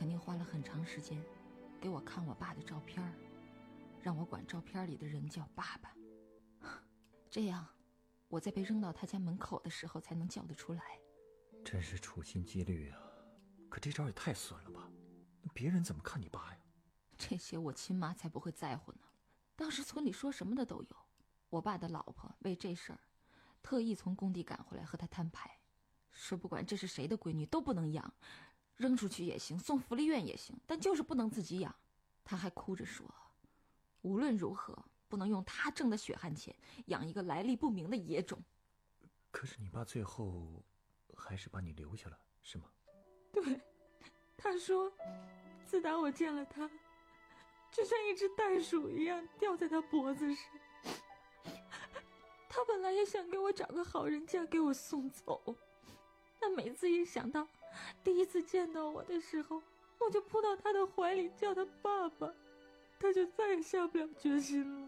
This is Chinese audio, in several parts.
肯定花了很长时间给我看我爸的照片，让我管照片里的人叫爸爸，这样我在被扔到他家门口的时候才能叫得出来。 真是处心积虑啊，可这招也太损了吧，别人怎么看你爸呀？ 这些我亲妈才不会在乎呢，当时村里说什么的都有。我爸的老婆为这事儿特意从工地赶回来和他摊牌，说不管这是谁的闺女都不能养，扔出去也行，送福利院也行，但就是不能自己养。他还哭着说无论如何不能用他挣的血汗钱养一个来历不明的野种。 可是你爸最后还是把你留下了，是吗？ 对，他说自打我见了他，就像一只袋鼠一样吊在他脖子上。他本来也想给我找个好人家给我送走，但每次一想到第一次见到我的时候，我就扑到他的怀里叫他爸爸，他就再也下不了决心了。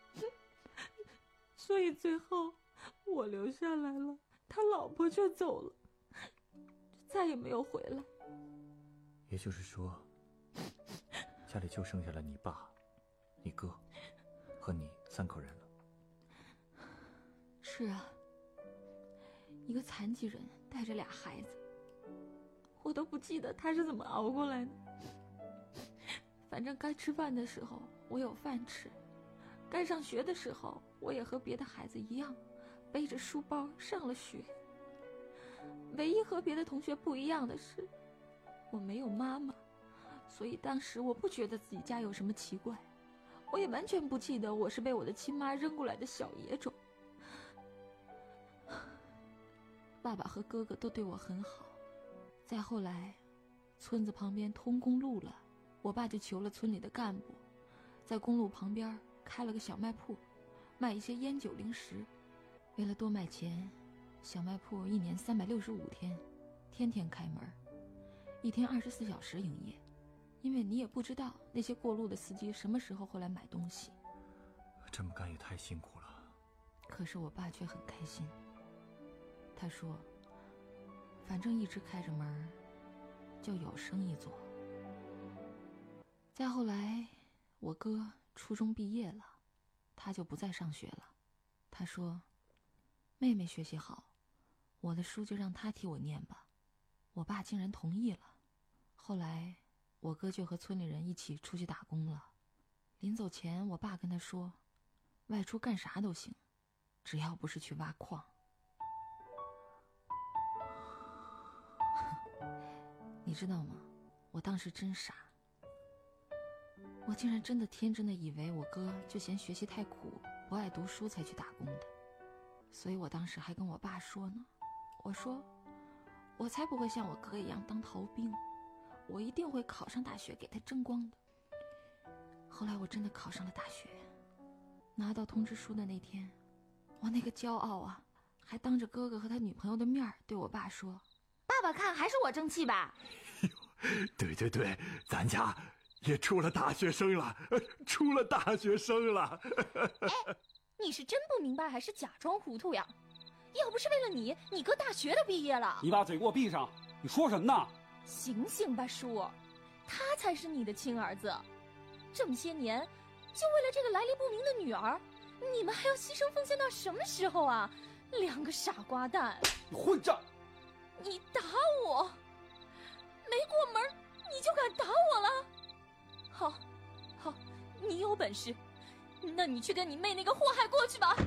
所以最后我留下来了，他老婆却走了，就再也没有回来。 也就是说，家里就剩下了你爸、你哥和你3口人了。 是啊，一个残疾人带着2孩子，我都不记得他是怎么熬过来的。反正该吃饭的时候我有饭吃，该上学的时候我也和别的孩子一样背着书包上了学。唯一和别的同学不一样的是，我没有妈妈，所以当时我不觉得自己家有什么奇怪，我也完全不记得我是被我的亲妈扔过来的小野种。爸爸和哥哥都对我很好，再后来村子旁边通公路了，我爸就求了村里的干部，在公路旁边开了个小卖铺，卖一些烟酒零食。为了多卖钱，小卖铺1年365天天天开门，一天24小时营业，因为你也不知道那些过路的司机什么时候会来买东西。 这么干也太辛苦了。 可是我爸却很开心，他说反正一直开着门就有生意做。再后来我哥初中毕业了，他就不再上学了。他说妹妹学习好，我的书就让她替我念吧。我爸竟然同意了。后来我哥就和村里人一起出去打工了。临走前我爸跟他说，外出干啥都行，只要不是去挖矿。你知道吗，我当时真傻，我竟然真的天真的以为我哥就嫌学习太苦，不爱读书才去打工的。所以我当时还跟我爸说呢，我说我才不会像我哥一样当逃兵，我一定会考上大学给他争光的。后来我真的考上了大学，拿到通知书的那天，我那个骄傲啊，还当着哥哥和他女朋友的面对我爸说，爸爸看还是我争气吧。 对对对，咱家也出了大学生了，出了大学生了。 哎，你是真不明白还是假装糊涂呀？要不是为了你，你哥大学都毕业了。 你把嘴给我闭上，你说什么呢？ 醒醒吧叔，他才是你的亲儿子，这么些年就为了这个来历不明的女儿，你们还要牺牲奉献到什么时候啊？2个傻瓜蛋！ 你混账！ 你打我，没过门你就敢打我了？好，好，你有本事，那你去跟你妹那个祸害过去吧。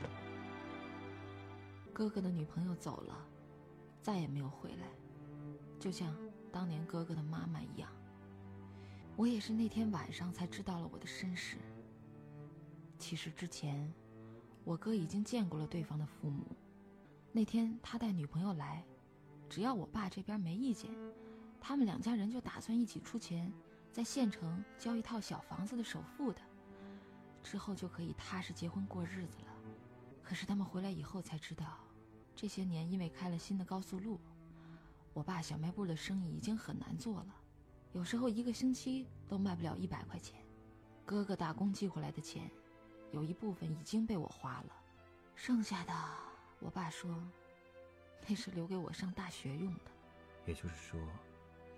哥哥的女朋友走了，再也没有回来，就像当年哥哥的妈妈一样。我也是那天晚上才知道了我的身世。其实之前我哥已经见过了对方的父母，那天他带女朋友来，只要我爸这边没意见，他们2家人就打算一起出钱在县城交一套小房子的首付的，之后就可以踏实结婚过日子了。可是他们回来以后才知道，这些年因为开了新的高速路，我爸小卖部的生意已经很难做了，有时候1个星期都卖不了100块钱。哥哥打工寄回来的钱有一部分已经被我花了，剩下的我爸说那是留给我上大学用的。 也就是说，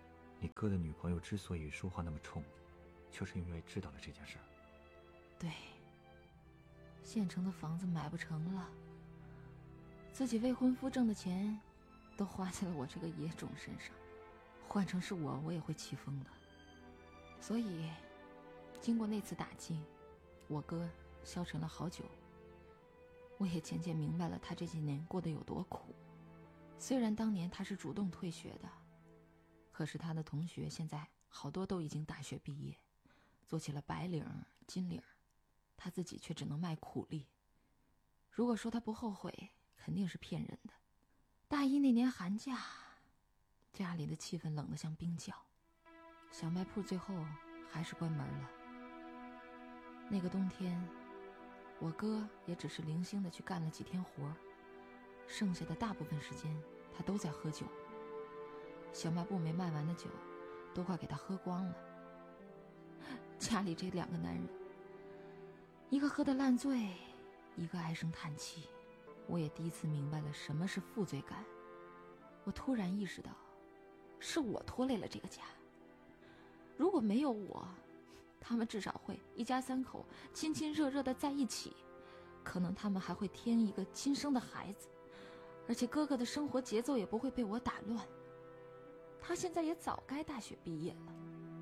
你哥的女朋友之所以说话那么冲，就是因为知道了这件事儿。 对，县城的房子买不成了，自己未婚夫挣的钱都花在了我这个野种身上，换成是我也会气疯的。所以经过那次打击，我哥消沉了好久，我也渐渐明白了他这些年过得有多苦。虽然当年他是主动退学的，可是他的同学现在好多都已经大学毕业，做起了白领、金领，他自己却只能卖苦力。如果说他不后悔，肯定是骗人的。大一那年寒假，家里的气氛冷得像冰窖，小卖铺最后还是关门了。那个冬天，我哥也只是零星的去干了几天活，剩下的大部分时间他都在喝酒。小卖部没卖完的酒都快给他喝光了。家里这2个男人，一个喝得烂醉，一个唉声叹气。我也第一次明白了什么是负罪感。我突然意识到，是我拖累了这个家。如果没有我，他们至少会一家3口亲亲热热的在一起，可能他们还会添一个亲生的孩子，而且哥哥的生活节奏也不会被我打乱。他现在也早该大学毕业了。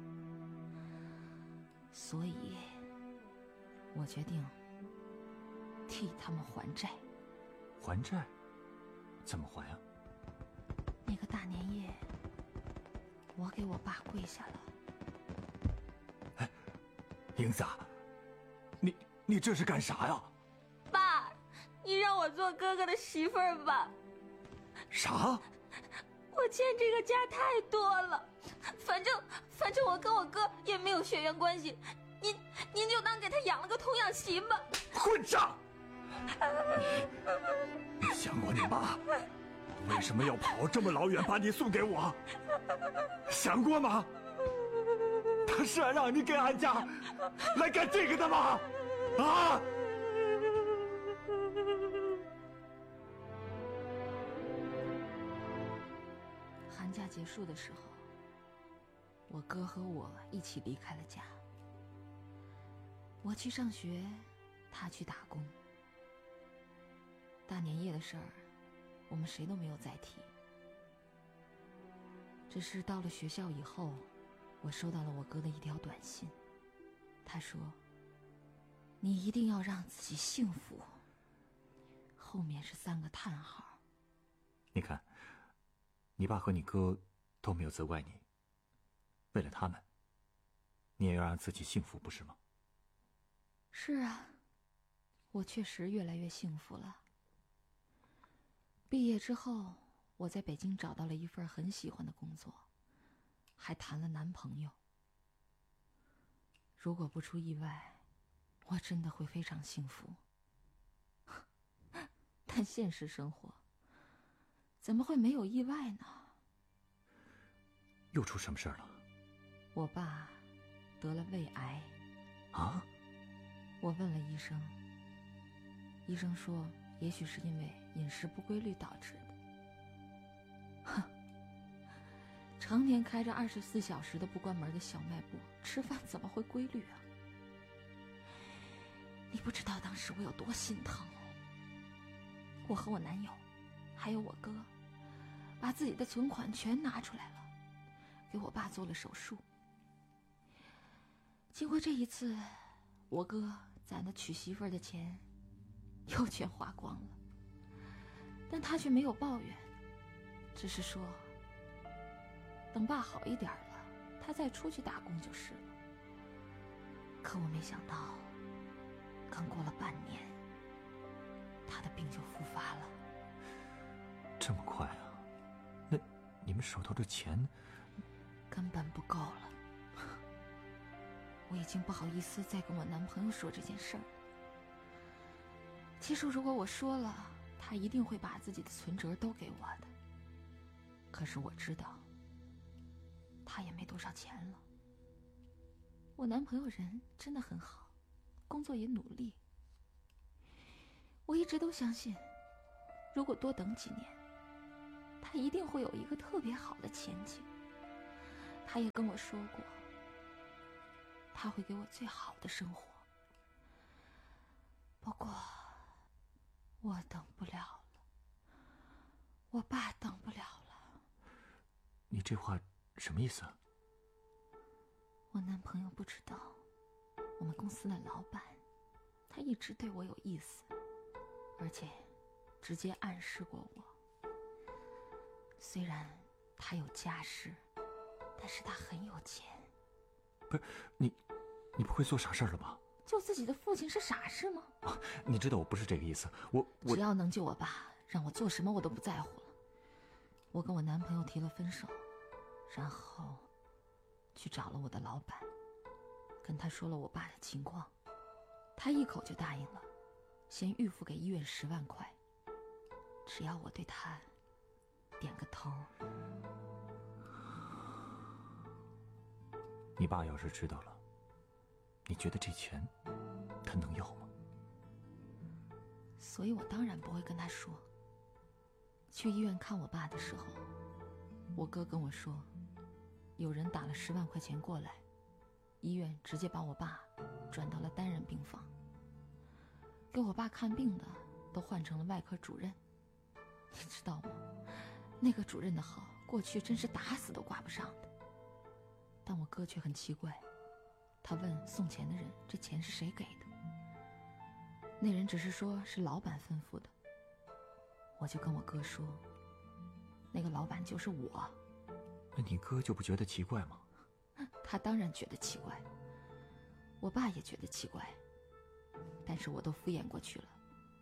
所以我决定替他们还债。 还债？怎么还啊？ 那个大年夜，我给我爸跪下了。 哎，英子，你这是干啥呀？ 爸，你让我做哥哥的媳妇儿吧。 啥？ 我欠这个家太多了，反正我跟我哥也没有血缘关系，您就当给他养了个童养媳吧。 混账！你想过你妈为什么要跑这么老远把你送给我？想过吗？她是让你给俺家来干这个的吗？啊！ 寒假结束的时候，我哥和我一起离开了家。我去上学，他去打工。大年夜的事儿，我们谁都没有再提。只是到了学校以后，我收到了我哥的一条短信，他说：“你一定要让自己幸福。”后面是3个叹号。 你看，你爸和你哥都没有责怪你，为了他们，你也要让自己幸福，不是吗？ 是啊，我确实越来越幸福了。毕业之后，我在北京找到了一份很喜欢的工作，还谈了男朋友。如果不出意外，我真的会非常幸福。但现实生活怎么会没有意外呢？ 又出什么事儿了？ 我爸得了胃癌。 啊？ 我问了医生，医生说也许是因为饮食不规律导致的。哼，常年开着24小时的不关门的小卖部，吃饭怎么会规律啊？你不知道当时我有多心疼哦。我和我男友还有我哥把自己的存款全拿出来了，给我爸做了手术。经过这一次，我哥攒的娶媳妇儿的钱又全花光了，但他却没有抱怨，只是说等爸好一点了，他再出去打工就是了。可我没想到，刚过了半年，他的病就复发了。 这么快啊？那你们手头的钱根本不够了。我已经不好意思再跟我男朋友说这件事儿。其实如果我说了，他一定会把自己的存折都给我的。可是我知道，他也没多少钱了。我男朋友人真的很好，工作也努力。我一直都相信，如果多等几年，他一定会有一个特别好的前景。 他也跟我说过，他会给我最好的生活。不过，我等不了了，我爸等不了了。 你这话什么意思啊？ 我男朋友不知道，我们公司的老板，他一直对我有意思，而且直接暗示过我。虽然他有家室，但是他很有钱。 不是你不会做傻事了吧？ 救自己的父亲是傻事吗？ 你知道我不是这个意思，我只要能救我爸，让我做什么我都不在乎了。我跟我男朋友提了分手，然后去找了我的老板，跟他说了我爸的情况，他一口就答应了，先预付给医院10万块，只要我对他点个头。 你爸要是知道了，你觉得这钱他能要吗？ 所以我当然不会跟他说。去医院看我爸的时候，我哥跟我说，有人打了10万块钱过来，医院直接把我爸转到了单人病房，给我爸看病的都换成了外科主任。你知道吗？那个主任的好，过去真是打死都挂不上的。但我哥却很奇怪，他问送钱的人，这钱是谁给的？那人只是说是老板吩咐的。我就跟我哥说，那个老板就是我。 那你哥就不觉得奇怪吗？ 他当然觉得奇怪，我爸也觉得奇怪，但是我都敷衍过去了。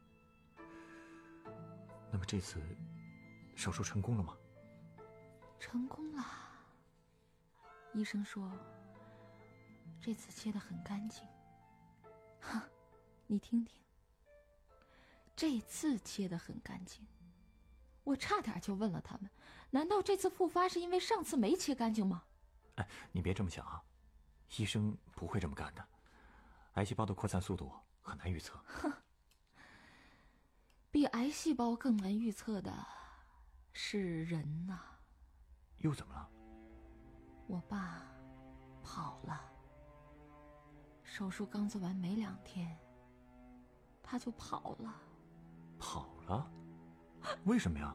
那么这次手术成功了吗？ 成功了。医生说这次切得很干净。哈，你听听，这次切得很干净。我差点就问了他们，难道这次复发是因为上次没切干净吗？ 哎，你别这么想啊，医生不会这么干的。癌细胞的扩散速度很难预测。 哼，比癌细胞更难预测的是人呐。 又怎么了？ 我爸跑了，手术刚做完没2天，他就跑了。 跑了？为什么呀？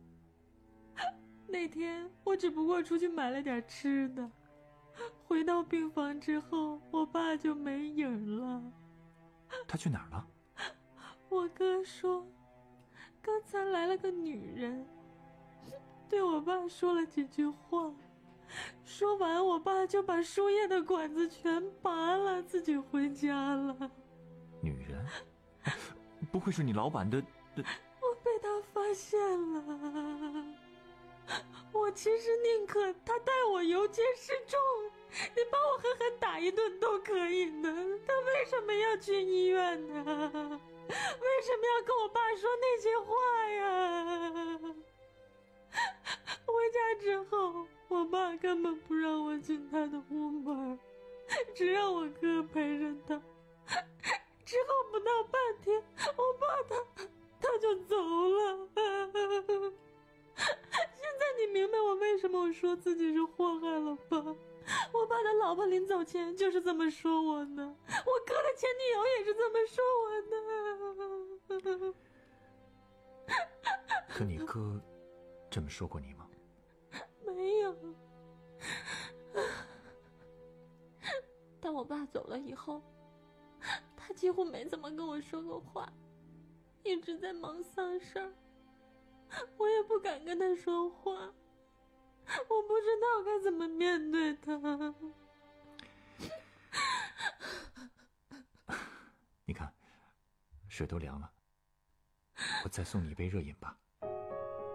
那天我只不过出去买了点吃的，回到病房之后，我爸就没影了。 他去哪儿了？ 我哥说，刚才来了个女人，对我爸说了几句话，说完我爸就把输液的管子全拔了，自己回家了。 女人？不会是你老板的？ 我被他发现了。我其实宁可他带我游街示众，你把我狠狠打一顿都可以呢。他为什么要去医院呢？为什么要跟我爸说那些话呀？回家之后，我爸根本不让我进他的屋门，只让我哥陪着他。之后不到半天，我爸他就走了。现在你明白我为什么我说自己是祸害了吧？我爸的老婆临走前就是这么说我呢，我哥的前女友也是这么说我的。 可你哥这么说过你吗？ 没有。但我爸走了以后，他几乎没怎么跟我说过话，一直在忙丧事儿，我也不敢跟他说话，我不知道该怎么面对他。 你看，水都凉了，我再送你一杯热饮吧。